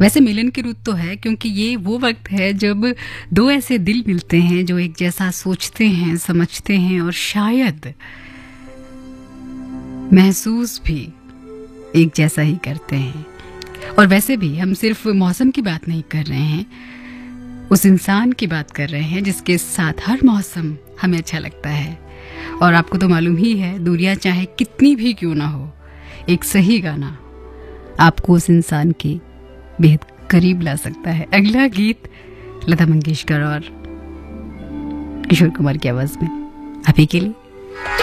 वैसे मिलन की रुत तो है, क्योंकि ये वो वक्त है जब दो ऐसे दिल मिलते हैं जो एक जैसा सोचते हैं, समझते हैं और शायद महसूस भी एक जैसा ही करते हैं। और वैसे भी हम सिर्फ मौसम की बात नहीं कर रहे हैं, उस इंसान की बात कर रहे हैं जिसके साथ हर मौसम हमें अच्छा लगता है। और आपको तो मालूम ही है, दूरियां चाहे कितनी भी क्यों ना हो, एक सही गाना आपको उस इंसान के बेहद करीब ला सकता है। अगला गीत लता मंगेशकर और किशोर कुमार की आवाज में आप ही के लिए।